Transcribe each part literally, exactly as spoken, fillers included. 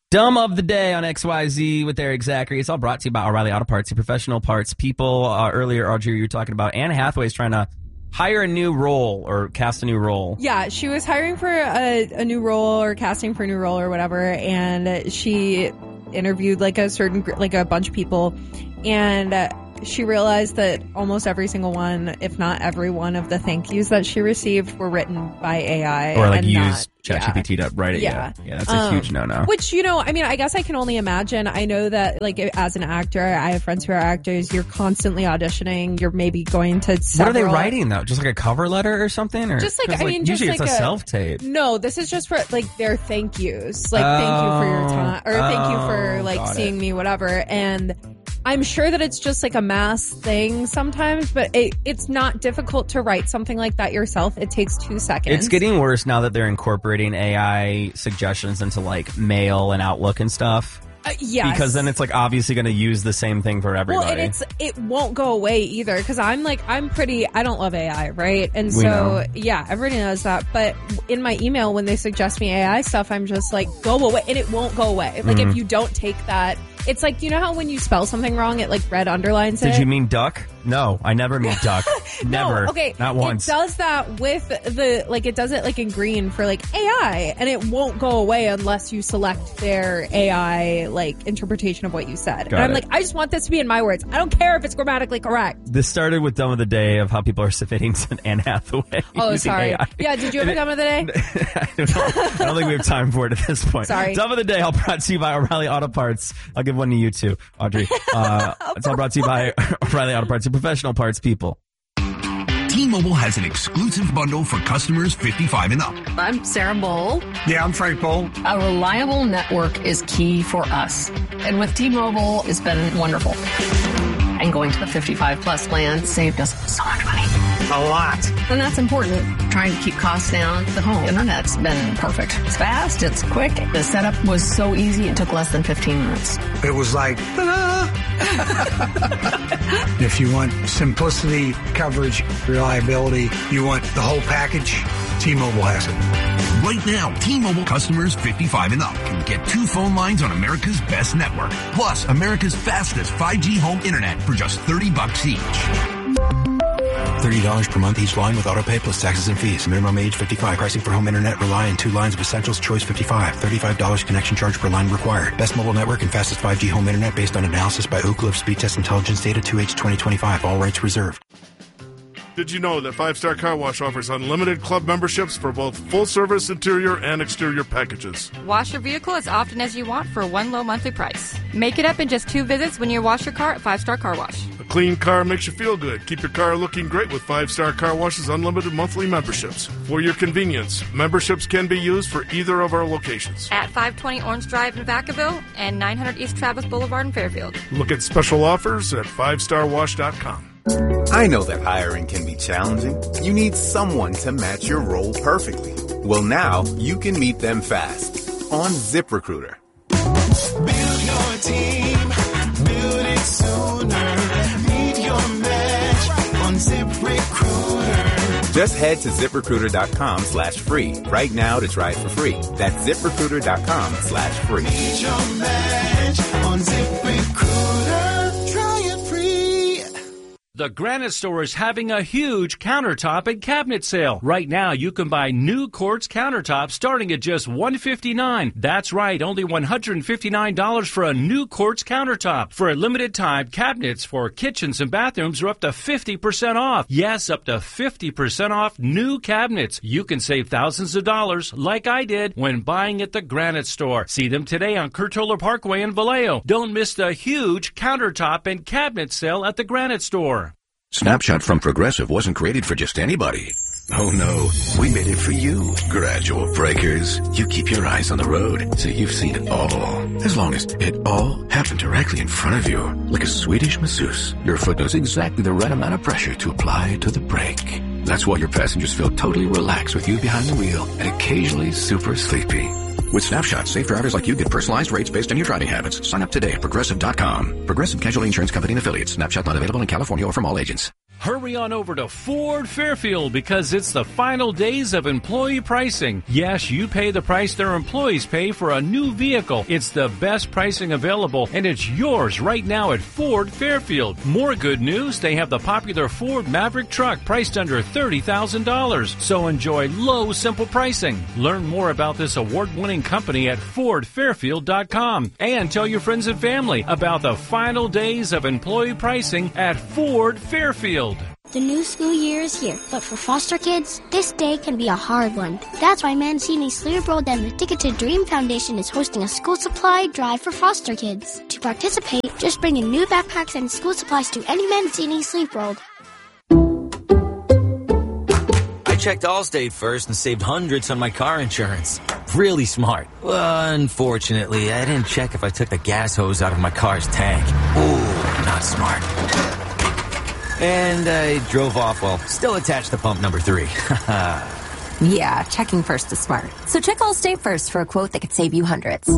Dumb of the day on X Y Z with Eric Zachary. It's all brought to you by O'Reilly Auto Parts, your professional parts people. Uh, earlier, Audrey, you were talking about Anne Hathaway's trying to hire a new role or cast a new role. Yeah, she was hiring for a, a new role or casting for a new role or whatever, and she interviewed like a certain, like a bunch of people, and uh, she realized that almost every single one, if not every one of the thank yous that she received were written by A I. Or like and use not, ChatGPT yeah. to write it. Yeah. Yeah, yeah that's a um, huge no-no. Which, you know, I mean, I guess I can only imagine. I know that, like, as an actor, I have friends who are actors. You're constantly auditioning. You're maybe going to several... What are they writing, though? Just like a cover letter or something? Or just like, I like, mean, just usually like it's a, a self-tape. No, this is just for, like, their thank yous. Like, oh, thank you for your time. Or oh, thank you for, like, seeing it. me, whatever. And I'm sure that it's just like a mass thing sometimes, but it, it's not difficult to write something like that yourself. It takes two seconds. It's getting worse now that they're incorporating A I suggestions into like Mail and Outlook and stuff. Uh, yes. Because then it's like obviously going to use the same thing for everybody. Well, and it's it won't go away either because I'm like I'm pretty I don't love A I, right? And We so know. yeah, everybody knows that. But in my email when they suggest me A I stuff, I'm just like go away, and it won't go away. Like Mm-hmm. if you don't take that, it's like you know how when you spell something wrong, it like red underlines it. Did you mean duck? No, I never mean duck. Never. No, okay. Not once. It does that with the, like, it does it like in green for like A I, and it won't go away unless you select their A I, like, interpretation of what you said. Got and I'm it. like, I just want this to be in my words. I don't care if it's grammatically correct. This started with Dumb of the Day of how people are submitting to Anne Hathaway. Oh, using sorry. A I. Yeah, did you have a dumb of the day? I don't know. I don't think we have time for it at this point. Sorry. Dumb of the Day, all brought to you by O'Reilly Auto Parts. I'll give one to you too, Audrey. Uh, it's all brought to you by O'Reilly Auto Parts, your professional parts people. T-Mobile has an exclusive bundle for customers fifty-five and up. I'm Sarah Bowl. Yeah, I'm Frank Bowl. A reliable network is key for us. And with T-Mobile, it's been wonderful. And going to the fifty-five plus plan saved us so much money. A lot. And that's important. Trying to keep costs down. The home internet's been perfect. It's fast. It's quick. The setup was so easy. It took less than fifteen minutes. It was like, ta-da! If you want simplicity, coverage, reliability, you want the whole package, T-Mobile has it. Right now, T-Mobile customers fifty-five and up can get two phone lines on America's best network, plus America's fastest five G home internet for just thirty bucks each. thirty dollars per month each line with autopay plus taxes and fees. Minimum age fifty-five. Pricing for home internet rely on two lines of Essentials Choice fifty-five. thirty-five dollars connection charge per line required. Best mobile network and fastest five G home internet based on analysis by Ookla of Speed Test Intelligence data two H twenty twenty-five. All rights reserved. Did you know that Five Star Car Wash offers unlimited club memberships for both full-service interior and exterior packages? Wash your vehicle as often as you want for one low monthly price. Make it up in just two visits when you wash your car at Five Star Car Wash. A clean car makes you feel good. Keep your car looking great with Five Star Car Wash's unlimited monthly memberships. For your convenience, memberships can be used for either of our locations. At five twenty Orange Drive in Vacaville and nine hundred East Travis Boulevard in Fairfield. Look at special offers at five star wash dot com. I know that hiring can be challenging. You need someone to match your role perfectly. Well, now you can meet them fast on ZipRecruiter. Build your team, build it sooner. Meet your match on ZipRecruiter. Just head to ZipRecruiter.com slash free right now to try it for free. That's ZipRecruiter.com slash free. Meet your match on ZipRecruiter. Try it free. The Granite Store is having a huge countertop and cabinet sale. Right now, you can buy new quartz countertops starting at just one hundred fifty-nine dollars. That's right, only one hundred fifty-nine dollars for a new quartz countertop. For a limited time, cabinets for kitchens and bathrooms are up to fifty percent off. Yes, up to fifty percent off new cabinets. You can save thousands of dollars, like I did, when buying at the Granite Store. See them today on Curtola Parkway in Vallejo. Don't miss the huge countertop and cabinet sale at the Granite Store. Snapshot from Progressive wasn't created for just anybody. Oh no, we made it for you, gradual breakers. You keep your eyes on the road, so you've seen it all. As long as it all happened directly in front of you, like a Swedish masseuse, your foot knows exactly the right amount of pressure to apply to the brake. That's why your passengers feel totally relaxed with you behind the wheel and occasionally super sleepy. With Snapshot, safe drivers like you get personalized rates based on your driving habits. Sign up today at Progressive dot com. Progressive Casualty Insurance Company and Affiliates. Snapshot not available in California or from all agents. Hurry on over to Ford Fairfield because it's the final days of employee pricing. Yes, you pay the price their employees pay for a new vehicle. It's the best pricing available, and it's yours right now at Ford Fairfield. More good news, they have the popular Ford Maverick truck priced under thirty thousand dollars. So enjoy low, simple pricing. Learn more about this award-winning company at ford fairfield dot com. And tell your friends and family about the final days of employee pricing at Ford Fairfield. The new school year is here, but for foster kids, this day can be a hard one. That's why Mancini Sleep World and the Ticket to Dream Foundation is hosting a school supply drive for foster kids. To participate, just bring in new backpacks and school supplies to any Mancini Sleep World. I checked Allstate first and saved hundreds on my car insurance. Really smart. Well, unfortunately, I didn't check if I took the gas hose out of my car's tank. Ooh, not smart. And I drove off while still attached to pump number three. Yeah, checking first is smart. So check Allstate first for a quote that could save you hundreds.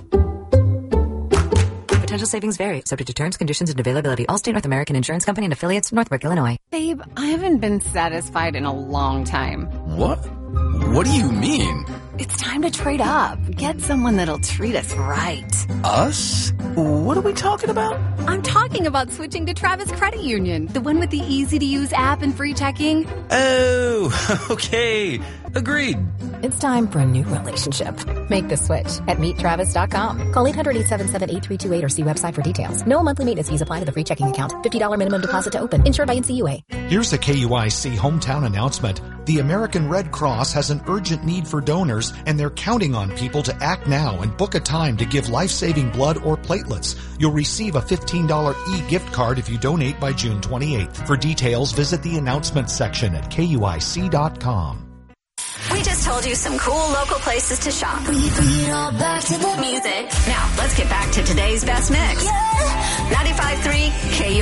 Potential savings vary, subject to terms, conditions, and availability. Allstate North American Insurance Company and affiliates, Northbrook, Illinois. Babe, I haven't been satisfied in a long time. What? What do you mean? It's time to trade up. Get someone that'll treat us right. Us? What are we talking about? I'm talking about switching to Travis Credit Union, the one with the easy-to-use app and free checking. Oh, okay. Agreed. It's time for a new relationship. Make the switch at meet travis dot com. Call eight hundred, eight seven seven, eight three two eight or see website for details. No monthly maintenance fees apply to the free checking account. fifty dollars minimum deposit to open. Insured by N C U A. Here's a K U I C hometown announcement. The American Red Cross has an urgent need for donors, and they're counting on people to act now and book a time to give life-saving blood or platelets. You'll receive a fifteen dollars e-gift card if you donate by June twenty-eighth. For details, visit the announcements section at K U I C dot com. We just told you some cool local places to shop. We bring it all back to the music. Now, let's get back to today's best mix. Yeah.